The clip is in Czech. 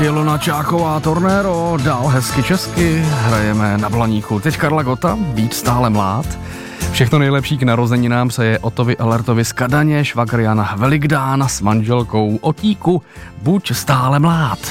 Ilona Čáková, Tornero, dál hezky česky, hrajeme na Blaníku. Teď Karla Gota, Být stále mlád. Všechno nejlepší k narozeninám se je Otovi Alertovi z Kadaně, švagr Jana Velikdána s manželkou Otíku, Buď stále mlád.